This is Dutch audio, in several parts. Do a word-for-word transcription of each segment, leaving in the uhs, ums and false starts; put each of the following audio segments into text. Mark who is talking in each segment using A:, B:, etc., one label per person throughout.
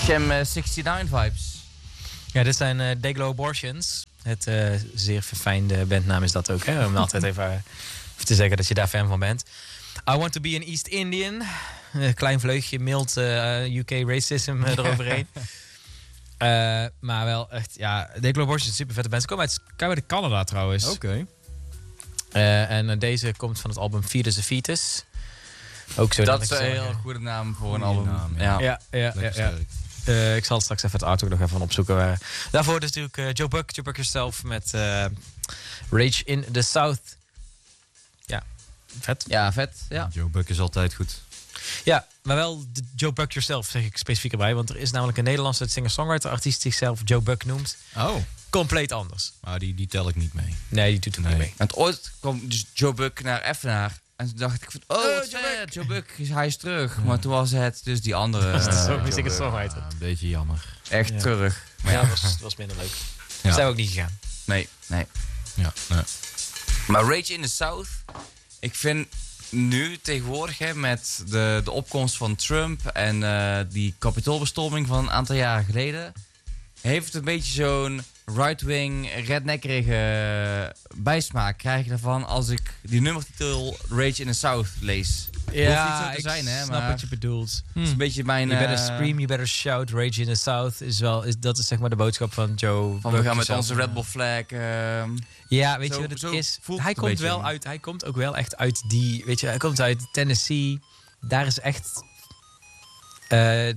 A: Sham uh, zestignegentig vibes.
B: Ja, dit zijn uh, Dayglow Abortions. Het uh, zeer verfijnde bandnaam is dat ook, hè? Om altijd even, uh, even te zeggen dat je daar fan van bent. I Want To Be an East Indian. Een klein vleugje mild uh, U K racism uh, eroverheen. uh, maar wel echt, ja, Dayglow Abortions is een super vette band. Ze komen uit, komen uit Canada trouwens.
C: Oké. Okay.
B: Uh, en uh, deze komt van het album Fetus a Fetus. Ook zo.
A: Dat is een heel goede naam voor een album.
C: Naam,
A: ja.
B: Ja, ja, ja, ja, ja. Uh, ik zal straks even het artwork nog even opzoeken. Uh, daarvoor dus natuurlijk uh, Joe Buck, Joe Buck Yourself met uh, Rage in the South. Ja, vet.
A: Ja, vet. Ja.
C: Joe Buck is altijd goed.
B: Ja, maar wel de Joe Buck Yourself zeg ik specifiek erbij. Want er is namelijk een Nederlandse singer-songwriter artiest die zichzelf Joe Buck noemt.
C: Oh.
B: Compleet anders.
C: Maar die, die tel ik niet mee.
B: Nee, die doet er
C: nee.
B: niet mee.
A: Want ooit kwam dus Joe Buck naar Evenaar. En toen dacht ik van, oh,
B: oh
A: Joe,
B: Joe
A: Buck. Joe Buck, is, hij is terug. Ja. Maar toen was het dus die andere.
B: Dat is
A: uh,
B: uh, singer-songwriter.
C: Ja, een beetje jammer.
A: Echt
B: ja.
A: terug.
B: Maar ja, dat was, was minder leuk. Ja. Zijn we ook niet gegaan.
A: Nee, nee.
C: Ja, nee.
A: Maar Rage in the South, ik vind nu tegenwoordig hè, met de, de opkomst van Trump en uh, die kapitoolbestorming van een aantal jaren geleden, heeft het een beetje zo'n right-wing, redneckerige bijsmaak krijg je ervan als ik die nummertitel Rage in the South lees.
B: Ja,
A: niet zo te zijn, hè,
B: snap
A: maar
B: wat je bedoelt.
A: Het is een beetje mijn...
B: You better
A: uh,
B: scream, you better shout, Rage in the South is wel, is, dat is zeg maar de boodschap van Joe.
A: Van we gaan met onze Red Bull flag... Uh,
B: ja, weet
A: zo,
B: je wat het is?
A: Het
B: hij komt wel uit, hij komt ook wel echt uit die, weet je, hij komt uit Tennessee. Daar is echt uh,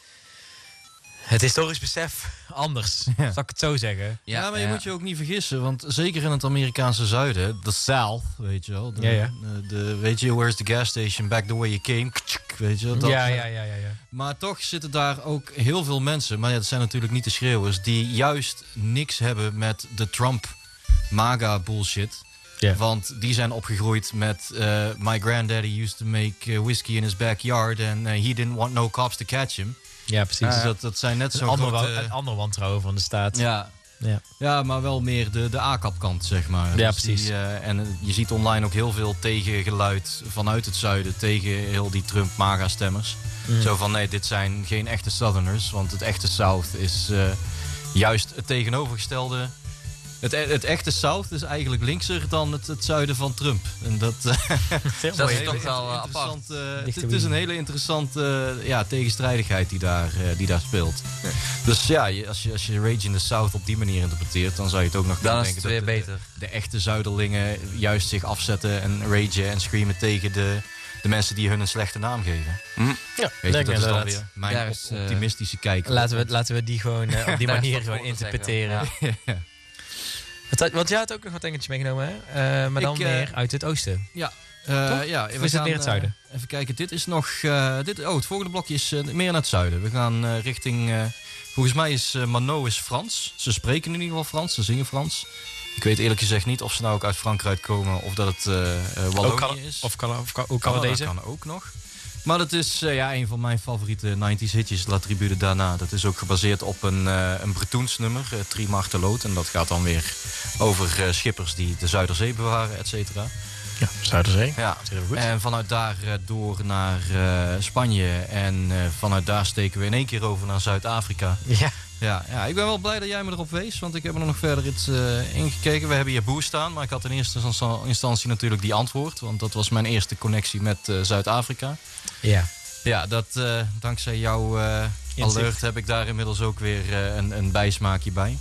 B: het historisch besef anders, ja. Zal ik het zo zeggen.
C: Ja, ja maar je ja. moet je ook niet vergissen, want zeker in het Amerikaanse zuiden, de South, weet je wel. De, ja, ja. De, de, weet je, where's the gas station, back the way you came, weet je wel. Dat,
B: ja, ja, ja, ja, ja.
C: Maar toch zitten daar ook heel veel mensen, maar ja, dat zijn natuurlijk niet de schreeuwers, die juist niks hebben met de Trump-MAGA bullshit. Yeah. Want die zijn opgegroeid met uh, my granddaddy used to make uh, whiskey in his backyard and uh, he didn't want no cops to catch him.
B: Ja, precies.
C: Dus dat, dat zijn net zo'n
B: andere,
C: grote...
B: Een ander wantrouwen van de staat.
C: Ja, ja. ja maar wel meer de, de A-kapkant, zeg maar.
B: Ja,
C: dus
B: precies.
C: Die, uh, en je ziet online ook heel veel tegengeluid vanuit het zuiden tegen heel die Trump-MAGA-stemmers. Mm. Zo van, nee, dit zijn geen echte Southerners, want het echte South is uh, juist het tegenovergestelde. Het, het echte South is eigenlijk linkser dan het, het zuiden van Trump. En dat,
A: uh, dat is toch wel uh, apart.
C: Uh, het, het is een hele interessante uh, ja, tegenstrijdigheid die daar, uh, die daar speelt. Ja. Dus ja, als je, als je Rage in the South op die manier interpreteert, dan zou je het ook nog kunnen denken
A: dat weer
C: de,
A: beter.
C: De, de echte zuiderlingen juist zich afzetten en ragen en screamen tegen de, de mensen die hun een slechte naam geven.
B: Mm. Ja,
C: weet je, dat is dan weer mijn ja, is, uh, optimistische kijk.
B: Laten we, laten we die gewoon uh, op die manier gewoon interpreteren. Ja. Ja. Want jij had ook nog wat dingetjes meegenomen, hè? Uh, maar dan ik, uh, meer uit het oosten.
C: Ja. Uh, ja
B: of is het meer het zuiden?
C: Uh, even kijken, dit is nog... Uh, dit, oh, het volgende blokje is uh, meer naar het zuiden. We gaan uh, richting... Uh, volgens mij is uh, Mano is Frans. Ze spreken in ieder geval Frans, ze zingen Frans. Ik weet eerlijk gezegd niet of ze nou ook uit Frankrijk komen of dat het uh, uh, Wallonië is.
B: Of, kan, of kan, ook Canadezen.
C: Dat kan ook nog. Maar dat is uh, ja, een van mijn favoriete nineties hitjes, La Tribu de Dana. Dat is ook gebaseerd op een, uh, een Bretoens nummer, uh, Tri Marteloot. En dat gaat dan weer over uh, schippers die de Zuiderzee bewaren, et cetera.
B: Ja, Zuiderzee.
C: Ja. En vanuit daar uh, door naar uh, Spanje. En uh, vanuit daar steken we in één keer over naar Zuid-Afrika.
B: Ja.
C: Ja, ja, ik ben wel blij dat jij me erop wees, want ik heb er nog verder iets uh, ingekeken. We hebben hier Boer staan, maar ik had in eerste instantie natuurlijk die antwoord. Want dat was mijn eerste connectie met uh, Zuid-Afrika.
B: Ja.
C: Ja, dat, uh, dankzij jouw uh, alert heb ik daar inmiddels ook weer uh, een, een bijsmaakje bij.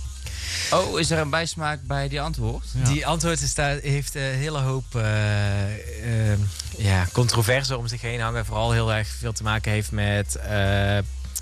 A: Oh, is er een bijsmaak bij die antwoord?
B: Ja. Die antwoord is daar, heeft een hele hoop uh, uh, ja, controverse om zich heen hangen. Vooral heel erg veel te maken heeft met uh,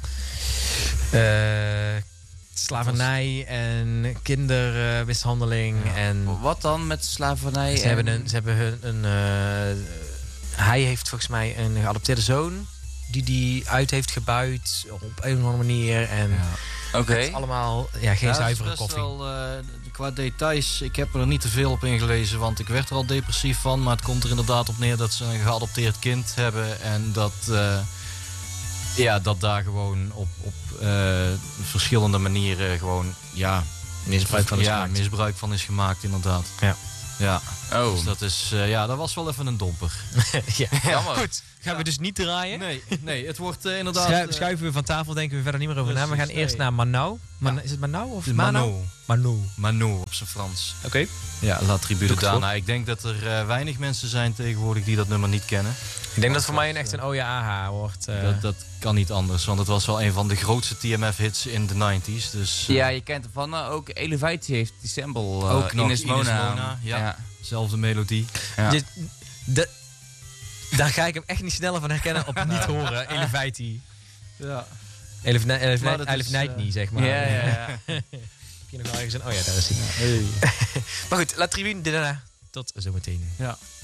B: uh, slavernij en kindermishandeling. Uh,
A: ja.
B: En
A: wat dan met slavernij?
B: Ze
A: en...
B: hebben een... Ze hebben hun, een uh, hij heeft volgens mij een geadopteerde zoon die die uit heeft gebuit op een of andere manier. En
A: ja. Oké.
B: Okay. Het is allemaal ja, geen ja, zuivere koffie.
C: Wel, uh, qua details, ik heb er niet te veel op ingelezen, want ik werd er al depressief van. Maar het komt er inderdaad op neer dat ze een geadopteerd kind hebben. En dat, uh, ja, dat daar gewoon op, op uh, verschillende manieren gewoon ja,
B: misbruik van is
C: ja,
B: gemaakt.
C: misbruik van is gemaakt, inderdaad.
B: Ja.
C: Ja.
A: Oh.
C: Dus dat is, uh, ja, dat was wel even een domper.
B: ja.
A: Jammer.
B: Goed. gaan we dus niet draaien.
C: Nee, nee, het wordt uh, inderdaad...
B: Schu-
C: uh,
B: schuiven we van tafel, denken we verder niet meer over na. We gaan
C: precies,
B: eerst
C: nee.
B: naar Manau. Man-
C: Ja.
B: Is het Manau of
C: het is
B: Manau?
C: Mano.
B: Manu.
C: Mano op zijn Frans.
B: Oké.
C: Ja, La Tribu
B: Doe
C: de
B: ik
C: Dana. Ik denk dat er uh, weinig mensen zijn tegenwoordig die dat nummer niet kennen.
B: Ik denk dat het voor mij een echt een oh ja, aha wordt. Uh,
C: Dat, dat kan niet anders, want het was wel een van de grootste T M F-hits in de negentig. Dus, uh,
A: Ja, je kent ervan. Uh, ook Elevate heeft die sample. Uh,
C: Ook nog,
A: Ines Mona.
C: Ines Mona, ja. zelfde melodie.
A: Ja.
B: dit, de, daar ga ik hem echt niet sneller van herkennen op niet horen. Elevati.
C: Ja.
B: Elef
C: Maar dat is,
B: Elef
C: uh,
B: zeg maar.
A: Ja, ja, ja.
B: Heb je nog wel ergens een... Oh ja, daar is hij.
C: Hey.
B: Maar goed, La Tribune de Dana. Tot zometeen.
C: Ja.